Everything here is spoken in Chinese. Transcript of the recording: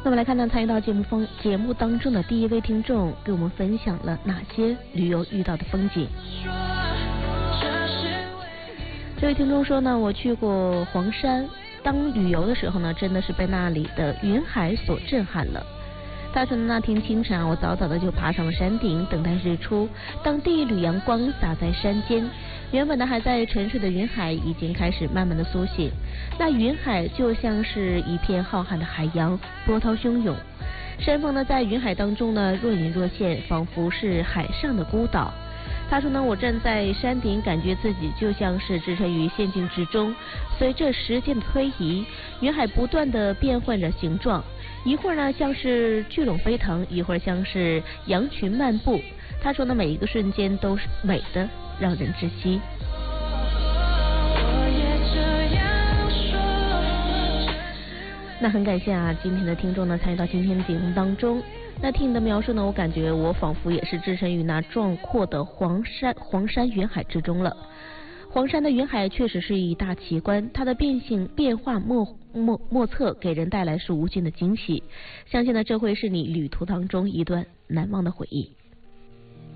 那么来看看参与到节目当中的第一位听众给我们分享了哪些旅游遇到的风景。这位听众说呢，我去过黄山，当旅游的时候呢，真的是被那里的云海所震撼了。他说那天清晨我早早的就爬上了山顶，等待日出。当第一缕阳光洒在山间，原本呢还在沉睡的云海已经开始慢慢的苏醒。那云海就像是一片浩瀚的海洋，波涛汹涌。山峰呢在云海当中呢若隐若现，仿佛是海上的孤岛。他说呢，我站在山顶，感觉自己就像是置身于仙境之中。随着时间的推移，云海不断的变换着形状，一会儿呢像是巨龙飞腾，一会儿像是羊群漫步。他说呢，每一个瞬间都是美的让人窒息。那很感谢啊，今天的听众呢参与到今天的节目当中。那听你的描述呢，我感觉我仿佛也是置身于那壮阔的黄山云海之中了。黄山的云海确实是一大奇观，它的变化莫测，给人带来是无尽的惊喜。相信呢，这会是你旅途当中一段难忘的回忆。